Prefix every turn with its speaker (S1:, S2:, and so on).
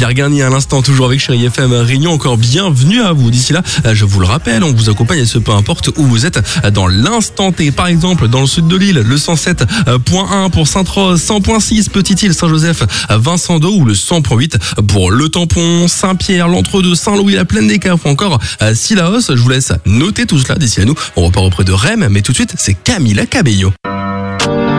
S1: Gargani à l'instant, toujours avec Chérie FM Réunion. Encore bienvenue à vous. D'ici là, je vous le rappelle, on vous accompagne, et ce peu importe où vous êtes dans l'instant T. Par exemple, dans le sud de l'île, le 107.1 pour Sainte-Rose, 100.6 Petite-Île, Saint-Joseph, Vincent d'Eau, ou le 100.8 pour Le Tampon, Saint-Pierre, l'Entre-deux, Saint-Louis, la Plaine des Cafres, ou encore Sillaos. Je vous laisse noter tout cela. D'ici à nous, on repart auprès de Rem, mais tout de suite, c'est Camila Cabello.